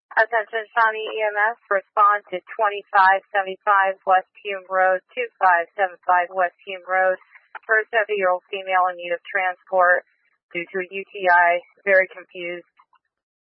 Attention Shawnee EMS, respond to 2575 West Hume Road, 2575 West Hume Road. For a 70-year-old female in need of transport due to a UTI, very confused.